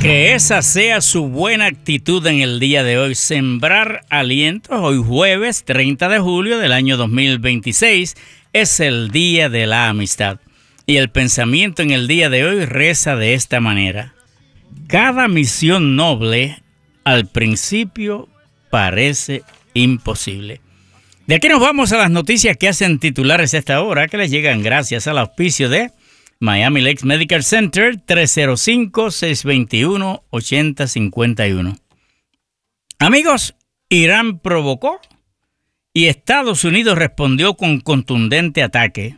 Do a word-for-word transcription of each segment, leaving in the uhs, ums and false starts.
Que esa sea su buena actitud en el día de hoy, sembrar alientos. Hoy jueves treinta de julio del año dos mil veintiséis es el Día de la Amistad. Y el pensamiento en el día de hoy reza de esta manera: cada misión noble al principio parece imposible. De aquí nos vamos a las noticias que hacen titulares a esta hora, que les llegan gracias al auspicio de Miami Lakes Medical Center, tres cero cinco, seis dos uno, ocho cero cinco uno. Amigos, Irán provocó y Estados Unidos respondió con contundente ataque.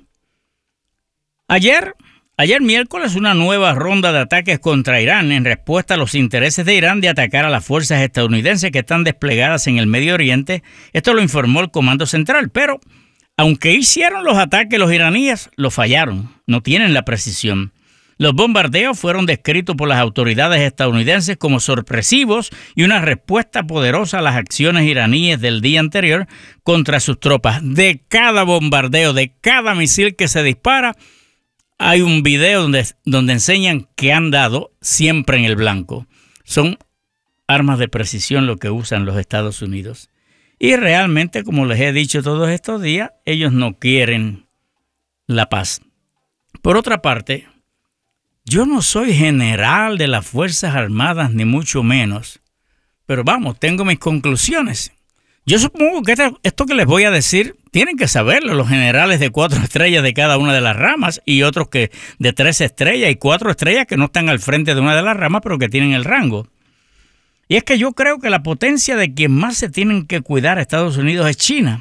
Ayer, ayer miércoles, una nueva ronda de ataques contra Irán en respuesta a los intereses de Irán de atacar a las fuerzas estadounidenses que están desplegadas en el Medio Oriente. Esto lo informó el Comando Central, pero aunque hicieron los ataques los iraníes, lo fallaron, no tienen la precisión. Los bombardeos fueron descritos por las autoridades estadounidenses como sorpresivos y una respuesta poderosa a las acciones iraníes del día anterior contra sus tropas. De cada bombardeo, de cada misil que se dispara, hay un video donde, donde enseñan que han dado siempre en el blanco. Son armas de precisión lo que usan los Estados Unidos. Y realmente, como les he dicho todos estos días, ellos no quieren la paz. Por otra parte, yo no soy general de las Fuerzas Armadas, ni mucho menos. Pero vamos, tengo mis conclusiones. Yo supongo que esto que les voy a decir, tienen que saberlo los generales de cuatro estrellas de cada una de las ramas y otros que de tres estrellas y cuatro estrellas que no están al frente de una de las ramas, pero que tienen el rango. Y es que yo creo que la potencia de quien más se tienen que cuidar a Estados Unidos es China.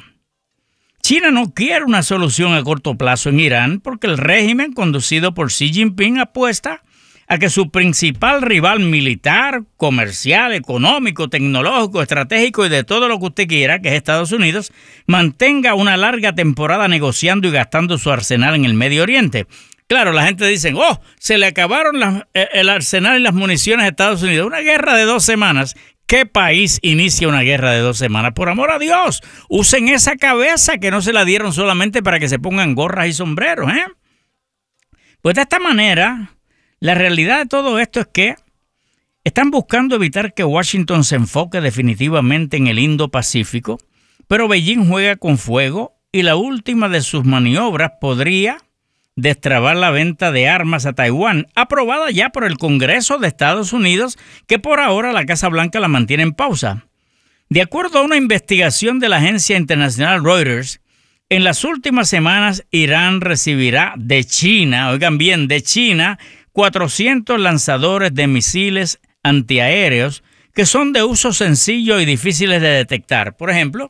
China no quiere una solución a corto plazo en Irán porque el régimen conducido por Xi Jinping apuesta a que su principal rival militar, comercial, económico, tecnológico, estratégico y de todo lo que usted quiera, que es Estados Unidos, mantenga una larga temporada negociando y gastando su arsenal en el Medio Oriente. Claro, la gente dice, oh, se le acabaron las, el arsenal y las municiones a Estados Unidos. Una guerra de dos semanas. ¿Qué país inicia una guerra de dos semanas? Por amor a Dios, usen esa cabeza que no se la dieron solamente para que se pongan gorras y sombreros, ¿eh? Pues de esta manera, la realidad de todo esto es que están buscando evitar que Washington se enfoque definitivamente en el Indo-Pacífico, pero Beijing juega con fuego y la última de sus maniobras podría destrabar la venta de armas a Taiwán, aprobada ya por el Congreso de Estados Unidos, que por ahora la Casa Blanca la mantiene en pausa. De acuerdo a una investigación de la agencia internacional Reuters, en las últimas semanas Irán recibirá de China, oigan bien, de China, cuatrocientos lanzadores de misiles antiaéreos que son de uso sencillo y difíciles de detectar. Por ejemplo,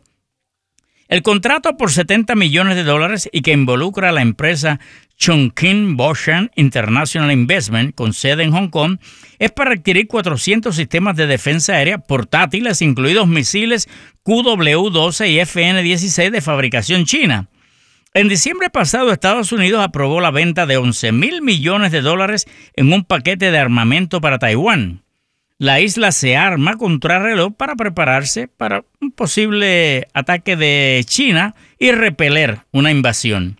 el contrato por setenta millones de dólares y que involucra a la empresa Chongqing Boshan International Investment, con sede en Hong Kong, es para adquirir cuatrocientos sistemas de defensa aérea portátiles, incluidos misiles Q W doce y F N dieciséis de fabricación china. En diciembre pasado, Estados Unidos aprobó la venta de once mil millones de dólares en un paquete de armamento para Taiwán. La isla se arma contrarreloj para prepararse para un posible ataque de China y repeler una invasión.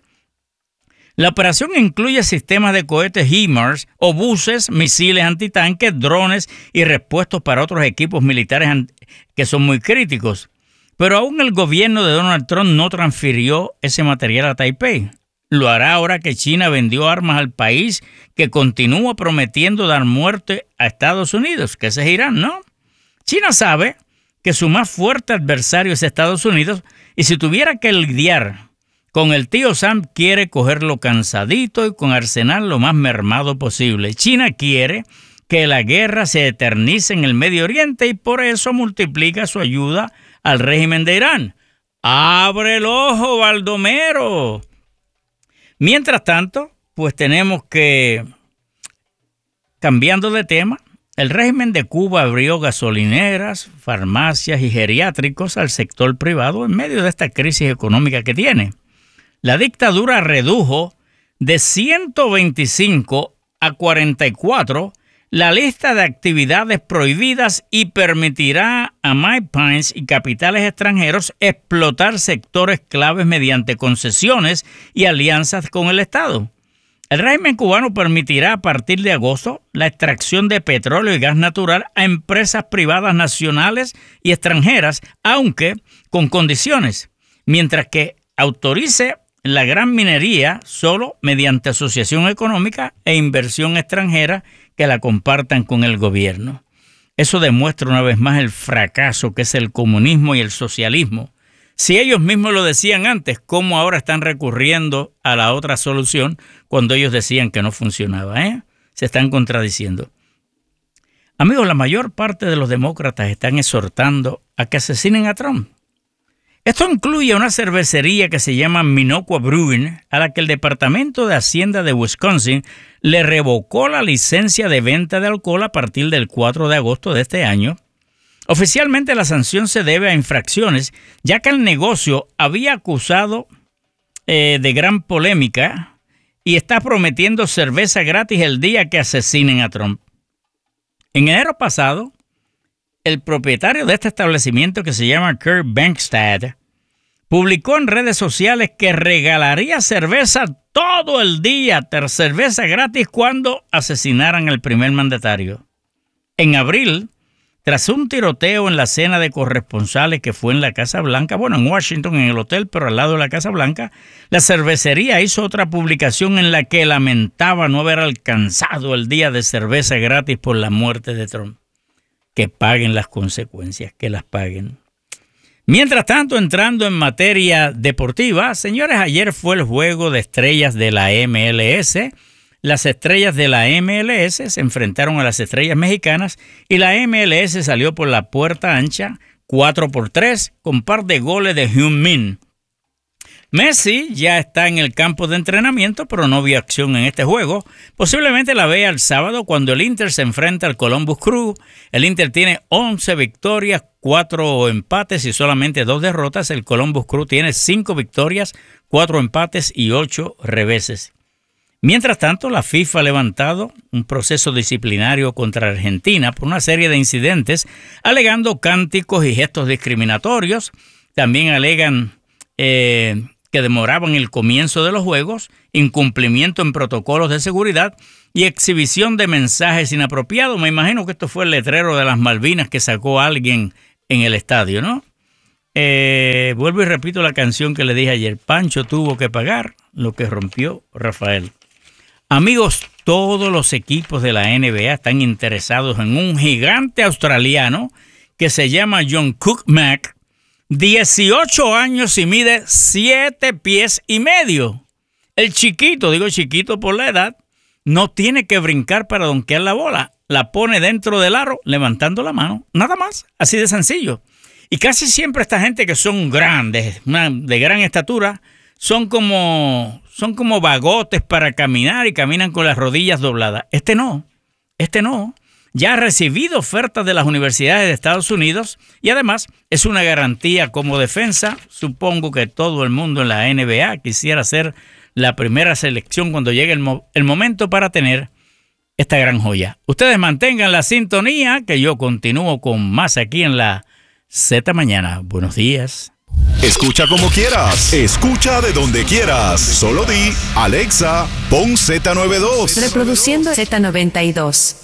La operación incluye sistemas de cohetes HIMARS, obuses, misiles antitanques, drones y repuestos para otros equipos militares que son muy críticos. Pero aún el gobierno de Donald Trump no transfirió ese material a Taipei. Lo hará ahora que China vendió armas al país que continúa prometiendo dar muerte a Estados Unidos, que ese es Irán, ¿no? China sabe que su más fuerte adversario es Estados Unidos y si tuviera que lidiar con el tío Sam, quiere cogerlo cansadito y con arsenal lo más mermado posible. China quiere que la guerra se eternice en el Medio Oriente y por eso multiplica su ayuda al régimen de Irán. ¡Abre el ojo, Baldomero! Mientras tanto, pues tenemos que, cambiando de tema, el régimen de Cuba abrió gasolineras, farmacias y geriátricos al sector privado en medio de esta crisis económica que tiene. La dictadura redujo de ciento veinticinco a cuarenta y cuatro la lista de actividades prohibidas y permitirá a MyPines y capitales extranjeros explotar sectores claves mediante concesiones y alianzas con el Estado. El régimen cubano permitirá a partir de agosto la extracción de petróleo y gas natural a empresas privadas nacionales y extranjeras, aunque con condiciones, mientras que autorice la gran minería solo mediante asociación económica e inversión extranjera que la compartan con el gobierno. Eso demuestra una vez más el fracaso que es el comunismo y el socialismo. Si ellos mismos lo decían antes, ¿cómo ahora están recurriendo a la otra solución cuando ellos decían que no funcionaba? ¿eh? Se están contradiciendo. Amigos, la mayor parte de los demócratas están exhortando a que asesinen a Trump. Esto incluye una cervecería que se llama Minocqua Brewing, a la que el Departamento de Hacienda de Wisconsin le revocó la licencia de venta de alcohol a partir del cuatro de agosto de este año. Oficialmente la sanción se debe a infracciones, ya que el negocio había acusado eh, de gran polémica y está prometiendo cerveza gratis el día que asesinen a Trump. En enero pasado, el propietario de este establecimiento, que se llama Kurt Bangstad, publicó en redes sociales que regalaría cerveza todo el día, cerveza gratis cuando asesinaran al primer mandatario. En abril, tras un tiroteo en la cena de corresponsales que fue en la Casa Blanca, bueno, en Washington, en el hotel, pero al lado de la Casa Blanca, la cervecería hizo otra publicación en la que lamentaba no haber alcanzado el día de cerveza gratis por la muerte de Trump. Que paguen las consecuencias, que las paguen. Mientras tanto, entrando en materia deportiva, señores, ayer fue el juego de estrellas de la M L S. Las estrellas de la M L S se enfrentaron a las estrellas mexicanas y la M L S salió por la puerta ancha cuatro por tres con par de goles de Heung-min. Messi ya está en el campo de entrenamiento, pero no vio acción en este juego. Posiblemente la vea el sábado cuando el Inter se enfrenta al Columbus Crew. El Inter tiene once victorias, cuatro empates y solamente dos derrotas. El Columbus Crew tiene cinco victorias, cuatro empates y ocho reveses. Mientras tanto, la FIFA ha levantado un proceso disciplinario contra Argentina por una serie de incidentes, alegando cánticos y gestos discriminatorios. También alegan eh, que demoraban el comienzo de los juegos, incumplimiento en protocolos de seguridad y exhibición de mensajes inapropiados. Me imagino que esto fue el letrero de las Malvinas que sacó alguien en el estadio, ¿no? Eh, vuelvo y repito la canción que le dije ayer. Pancho tuvo que pagar lo que rompió Rafael. Amigos, todos los equipos de la N B A están interesados en un gigante australiano que se llama John Cook Mack, dieciocho años y mide siete pies y medio. El chiquito, digo chiquito por la edad, no tiene que brincar para donkear la bola. La pone dentro del aro levantando la mano. Nada más, así de sencillo. Y casi siempre esta gente que son grandes, una, de gran estatura, son como, son como bagotes para caminar y caminan con las rodillas dobladas. Este no, este no. Ya ha recibido ofertas de las universidades de Estados Unidos y además es una garantía como defensa. Supongo que todo el mundo en la N B A quisiera ser la primera selección cuando llegue el, mo- el momento para tener esta gran joya. Ustedes mantengan la sintonía, que yo continúo con más aquí en la Z Mañana. Buenos días. Escucha como quieras, escucha de donde quieras. Solo di, Alexa, pon Z noventa y dos. Reproduciendo Z noventa y dos.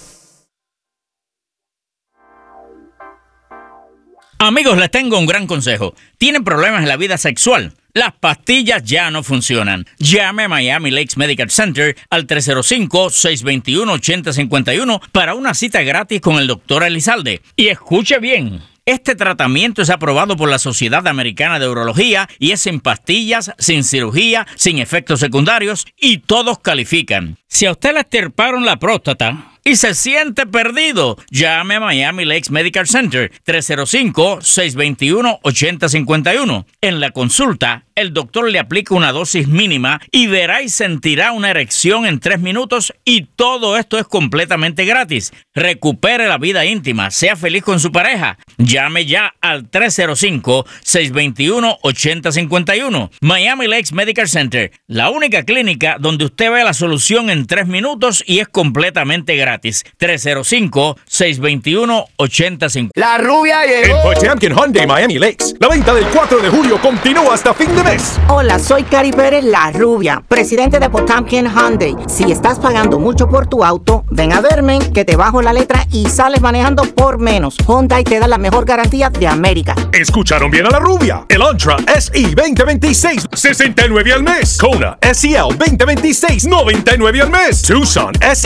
Amigos, les tengo un gran consejo. ¿Tienen problemas en la vida sexual? Las pastillas ya no funcionan. Llame a Miami Lakes Medical Center al tres cero cinco, seis dos uno, ocho cero cinco uno para una cita gratis con el doctor Elizalde. Y escuche bien. Este tratamiento es aprobado por la Sociedad Americana de Urología y es sin pastillas, sin cirugía, sin efectos secundarios y todos califican. Si a usted le extirparon la próstata y se siente perdido, llame a Miami Lakes Medical Center tres cero cinco, seis dos uno, ocho cero cinco uno. En la consulta, el doctor le aplica una dosis mínima y verá y sentirá una erección en tres minutos y todo esto es completamente gratis. Recupere la vida íntima, sea feliz con su pareja. Llame ya al tres cero cinco, seis dos uno, ocho cero cinco uno. Miami Lakes Medical Center, la única clínica donde usted ve la solución en tres minutos y es completamente gratis. tres cero cinco, seis dos uno, ocho cero cinco uno. La rubia llegó. En Potemkin Hyundai Miami Lakes, la venta del cuatro de julio continúa hasta fin de mes. Hola, soy Cari Pérez, la rubia, presidente de Potamkin Hyundai. Si estás pagando mucho por tu auto, ven a verme, que te bajo la letra y sales manejando por menos. Hyundai te da la mejor garantía de América. Escucharon bien a la rubia. El Elantra S E veinte veintiséis, sesenta y nueve al mes. Kona S E L veinte veintiséis, noventa y nueve al mes. Tucson S